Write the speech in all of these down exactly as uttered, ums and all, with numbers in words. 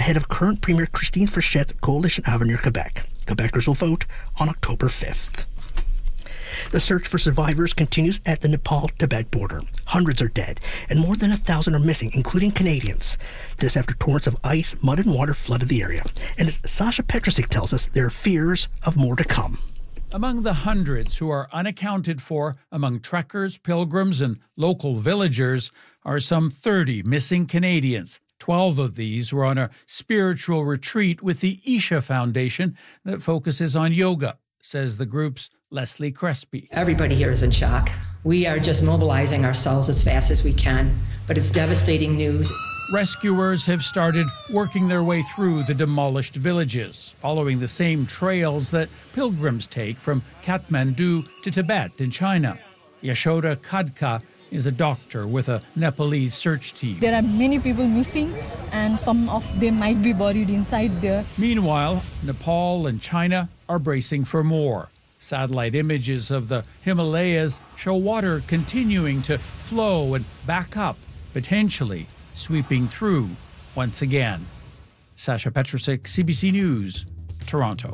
ahead of current Premier Christine Frichette's Coalition Avenir Quebec. Quebecers will vote on October fifth. The search for survivors continues at the Nepal-Tibet border. Hundreds are dead, and more than a thousand are missing, including Canadians. This after torrents of ice, mud, and water flooded the area. And as Sasha Petrusik tells us, there are fears of more to come. Among the hundreds who are unaccounted for among trekkers, pilgrims, and local villagers are some thirty missing Canadians. Twelve of these were on a spiritual retreat with the Isha Foundation that focuses on yoga, says the group's Leslie Crespi. Everybody here is in shock. We are just mobilizing ourselves as fast as we can, but it's devastating news. Rescuers have started working their way through the demolished villages, following the same trails that pilgrims take from Kathmandu to Tibet in China. Yashoda Khadka is a doctor with a Nepalese search team. There are many people missing, and some of them might be buried inside there. Meanwhile, Nepal and China are bracing for more. Satellite images of the Himalayas show water continuing to flow and back up, potentially sweeping through once again. Sasha Petrusik, C B C News, Toronto.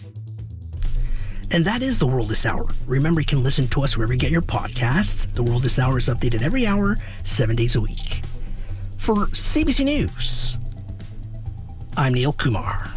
And that is The World This Hour. Remember, you can listen to us wherever you get your podcasts. The World This Hour is updated every hour, seven days a week. For C B C News, I'm Neil Kumar.